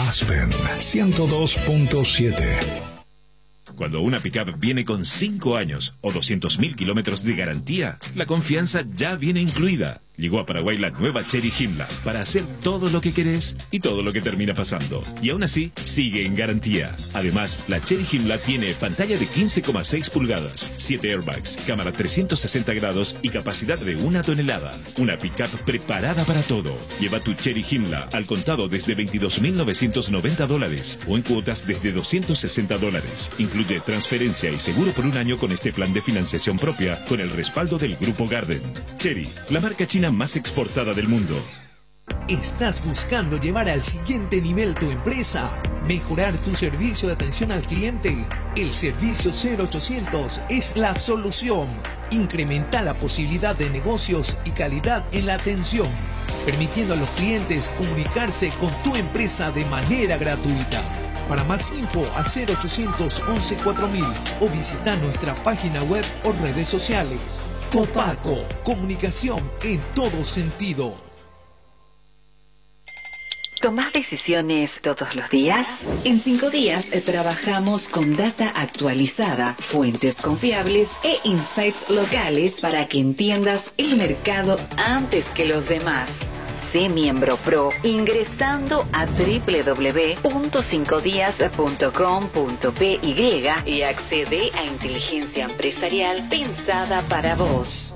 Aspen 102.7. Cuando una pickup viene con 5 años o 200.000 kilómetros de garantía, la confianza ya viene incluida. Llegó a Paraguay la nueva Chery Himla para hacer todo lo que querés y todo lo que termina pasando. Y aún así, sigue en garantía. Además, la Chery Himla tiene pantalla de 15,6 pulgadas, 7 airbags, cámara 360 grados y capacidad de 1 tonelada. Una pickup preparada para todo. Lleva tu Chery Himla al contado desde $22.990 o en cuotas desde $260. Incluye transferencia y seguro por 1 año con este plan de financiación propia con el respaldo del Grupo Garden. Chery, la marca china más exportada del mundo. ¿Estás buscando llevar al siguiente nivel tu empresa? ¿Mejorar tu servicio de atención al cliente? El servicio 0800 es la solución. Incrementa la posibilidad de negocios y calidad en la atención, permitiendo a los clientes comunicarse con tu empresa de manera gratuita. Para más info al 0800 11 4000 o visita nuestra página web o redes sociales. Copaco, comunicación en todo sentido. ¿Tomás decisiones todos los días? En 5 días trabajamos con data actualizada, fuentes confiables e insights locales para que entiendas el mercado antes que los demás. Sé miembro pro ingresando a www.5dias.com.py y accede a inteligencia empresarial pensada para vos.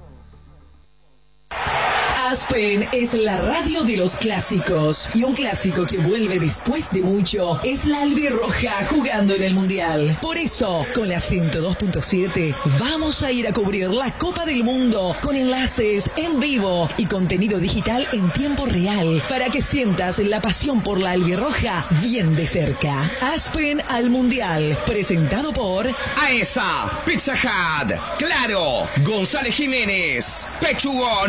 Aspen es la radio de los clásicos, y un clásico que vuelve después de mucho es la albirroja jugando en el Mundial. Por eso, con la 102.7 vamos a ir a cubrir la Copa del Mundo con enlaces en vivo y contenido digital en tiempo real para que sientas la pasión por la albirroja bien de cerca. Aspen al Mundial, presentado por AESA, Pizza Hut, Claro, González Jiménez, Pechugón.